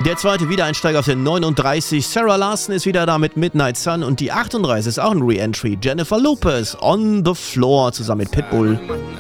Der zweite Wiedereinsteiger auf der 39, Sarah Larson ist wieder da mit Midnight Sun und die 38 ist auch ein Re-Entry, Jennifer Lopez, On the Floor zusammen mit Pitbull.